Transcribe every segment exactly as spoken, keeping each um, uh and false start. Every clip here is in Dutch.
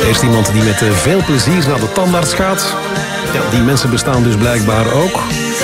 Eerst iemand die met veel plezier naar de tandarts gaat. Ja, die mensen bestaan dus blijkbaar ook.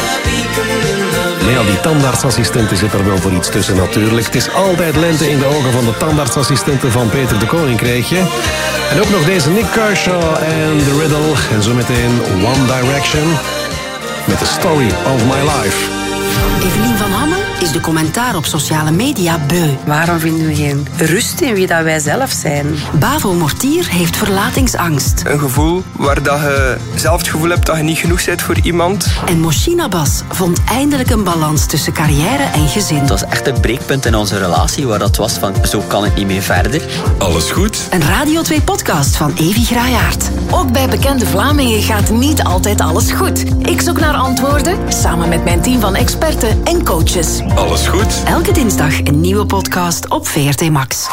Maar ja, die tandartsassistenten zit er wel voor iets tussen natuurlijk. Het is altijd lente in de ogen van de tandartsassistenten van Peter de Koning, kreeg je. En ook nog deze Nick Kershaw en The Riddle. En zometeen One Direction met The Story of My Life. Evelien van Hammel is de commentaar op sociale media beu. Waarom vinden we geen rust in wie dat wij zelf zijn? Bavo Mortier heeft verlatingsangst. Een gevoel waar dat je zelf het gevoel hebt dat je niet genoeg bent voor iemand. En Moschina Bas vond eindelijk een balans tussen carrière en gezin. Het was echt een breekpunt in onze relatie waar dat was van zo kan het niet meer verder. Alles goed? Een Radio twee podcast van Evi Graayaert. Ook bij bekende Vlamingen gaat niet altijd alles goed. Ik zoek naar antwoorden samen met mijn team van experten en coaches. Alles goed? Elke dinsdag een nieuwe podcast op V R T Max.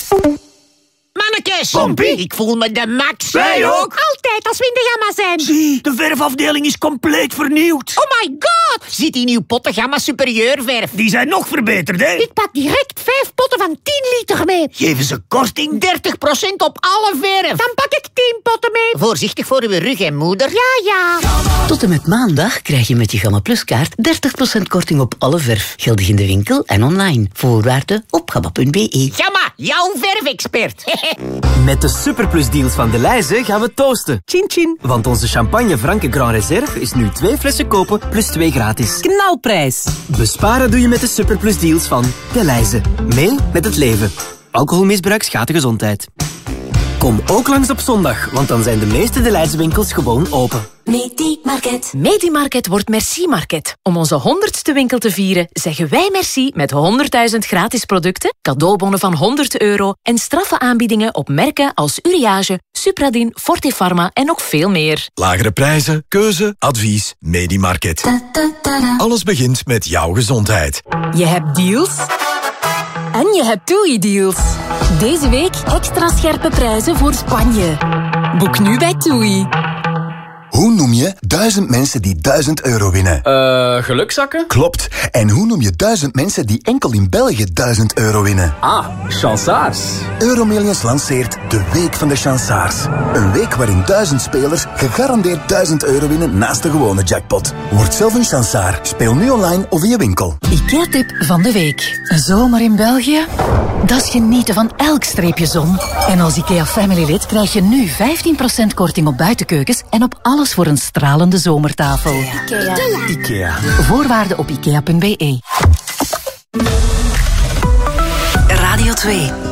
Mannekes! Pompie! Ik voel me de max. Wij ook! Altijd als we in de gamma zijn. Zie, de verfafdeling is compleet vernieuwd. Oh my god! Zit die nieuw potten gamma superieur verf? Die zijn nog verbeterd, hè? Ik pak direct vijf potten van tien liter mee. Geven ze korting? dertig procent op alle verf. Dan pak ik tien potten mee. Voorzichtig voor uw rug en moeder. Ja, ja. Tot en met maandag krijg je met je Gamma Plus kaart dertig procent korting op alle verf. Geldig in de winkel en online. Voorwaarden op gamma punt b e. Gamma, jouw verfexpert. Met de Superplus deals van Delhaize gaan we toosten. Chin chin. Want onze champagne Franke Grand Reserve is nu twee flessen kopen plus twee gratis. Knalprijs. Besparen doe je met de Superplus deals van Delhaize. Mee met het leven. Alcoholmisbruik schaadt de gezondheid. Kom ook langs op zondag, want dan zijn de meeste Delhaize winkels gewoon open. Medi-Market. Medi-Market wordt Merci-Market. Om onze honderdste winkel te vieren, zeggen wij merci met honderdduizend gratis producten, cadeaubonnen van honderd euro en straffe aanbiedingen op merken als Uriage, Supradin, Fortifarma en nog veel meer. Lagere prijzen, keuze, advies, Medi-Market. Alles begint met jouw gezondheid. Je hebt deals en je hebt TUI-deals. Deze week extra scherpe prijzen voor Spanje. Boek nu bij TUI. Hoe noem je duizend mensen die duizend euro winnen? Eh, uh, gelukzakken? Klopt. En hoe noem je duizend mensen die enkel in België duizend euro winnen? Ah, chansaars. Euromillions lanceert de Week van de Chansaars. Een week waarin duizend spelers gegarandeerd duizend euro winnen naast de gewone jackpot. Word zelf een chansaar. Speel nu online of in je winkel. IKEA-tip van de week. Een zomer in België? Dat is genieten van elk streepje zon. En als IKEA Family lid krijg je nu vijftien procent korting op buitenkeukens en op alles voor een stralende zomertafel. IKEA. IKEA. Voorwaarden op ikea punt b e. Radio twee.